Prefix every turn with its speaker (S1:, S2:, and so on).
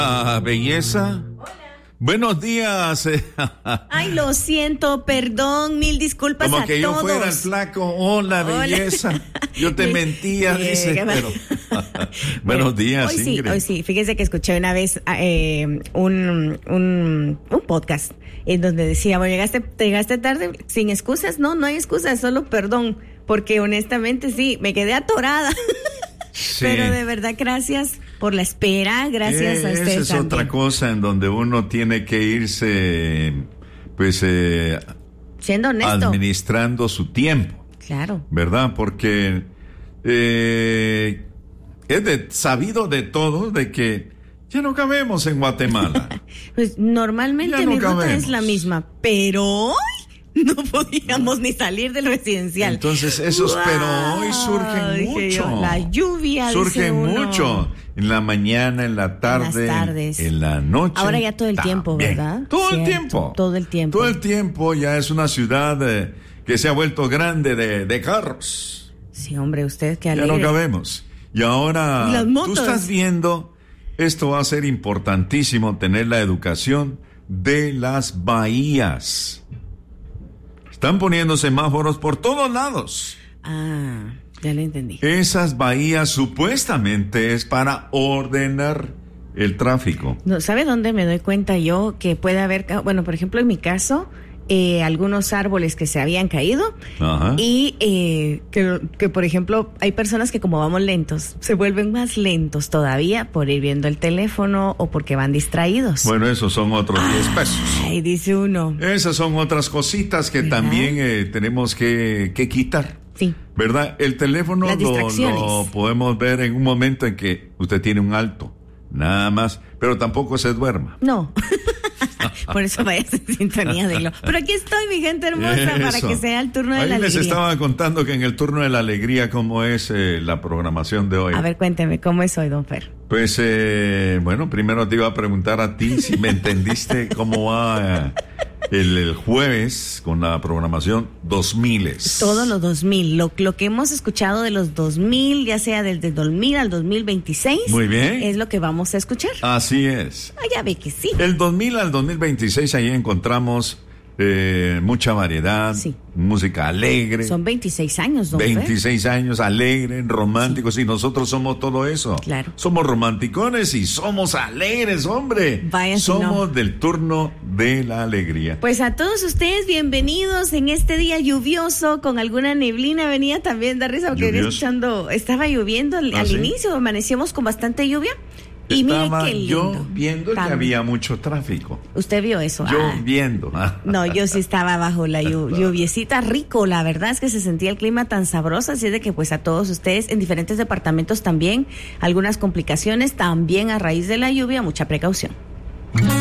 S1: Belleza. Buenos días.
S2: Ay, lo siento, perdón, mil disculpas a todos.
S1: Como que yo fuera el flaco. Hola, belleza. Yo te mentía, dice. Pero... Buenos días, Ingrid.
S2: Hoy sí. Fíjese que escuché una vez un podcast en donde decía, bueno, llegaste tarde, sin excusas. No hay excusas, solo perdón. Porque honestamente sí, me quedé atorada. Sí. Pero de verdad, gracias por la espera, gracias a ustedes.
S1: Esa es
S2: también
S1: otra cosa en donde uno tiene que irse, pues,
S2: siendo honesto,
S1: administrando su tiempo.
S2: Claro.
S1: ¿Verdad? Porque es sabido de todos de que ya no cabemos en Guatemala.
S2: Pues normalmente mi ruta es la misma, pero hoy no podíamos ni salir del residencial.
S1: Entonces esos, wow, pero hoy surgen mucho.
S2: La lluvia
S1: surge mucho. En la mañana, en la tarde, en las tardes, en la noche.
S2: Ahora ya todo el tiempo, ¿verdad?
S1: Todo el tiempo.
S2: Todo el tiempo.
S1: Todo el tiempo. Ya es una ciudad que se ha vuelto grande de carros.
S2: Sí, hombre, usted que alegre.
S1: Ya no cabemos. Y ahora tú estás viendo, esto va a ser importantísimo, tener la educación de las bahías. Están poniendo semáforos por todos lados.
S2: Ah, ya lo entendí.
S1: Esas bahías supuestamente es para ordenar el tráfico.
S2: No, ¿sabe dónde me doy cuenta yo que puede haber, bueno, por ejemplo, en mi caso, algunos árboles que se habían caído? Ajá. Y que, por ejemplo, hay personas que como vamos lentos, se vuelven más lentos todavía por ir viendo el teléfono o porque van distraídos.
S1: Bueno, esos son otros 10 pesos.
S2: Ay, dice uno.
S1: Esas son otras cositas que, ¿verdad?, también tenemos que quitar.
S2: Sí.
S1: ¿Verdad? El teléfono lo podemos ver en un momento en que usted tiene un alto, nada más, pero tampoco se duerma.
S2: No. Por eso vaya en sintonía de lo. Pero aquí estoy, mi gente hermosa, para que sea el turno de la alegría.
S1: Les estaba contando que en el turno de la alegría, ¿cómo es la programación de hoy?
S2: A ver, cuénteme, ¿cómo es hoy, don Fer?
S1: Pues, bueno, primero te iba a preguntar a ti si me entendiste cómo va el jueves con la programación 2000.
S2: Todos los 2000, lo que hemos escuchado de los 2000, ya sea desde 2000 al 2026.
S1: Muy bien.
S2: Es lo que vamos a escuchar.
S1: Así es.
S2: Ah, ya ve que sí.
S1: El 2000 al 2026, ahí encontramos mucha variedad, sí, música alegre.
S2: Son 26 años, don
S1: 26
S2: Fer.
S1: años, alegres, románticos, sí, y nosotros somos todo eso.
S2: Claro.
S1: Somos romanticones y somos alegres, hombre.
S2: Vaya,
S1: somos
S2: no.
S1: del turno de la alegría.
S2: Pues a todos ustedes, bienvenidos en este día lluvioso, con alguna neblina. Venía también de risa porque venía escuchando, estaba lloviendo al inicio, amanecíamos con bastante lluvia. Y
S1: estaba
S2: mire qué lindo.
S1: Yo viendo que había mucho tráfico.
S2: ¿Usted vio eso?
S1: Yo viendo.
S2: No, yo sí estaba bajo la lluviecita, rico. La verdad es que se sentía el clima tan sabroso, así es de que pues a todos ustedes en diferentes departamentos también algunas complicaciones también a raíz de la lluvia, mucha precaución.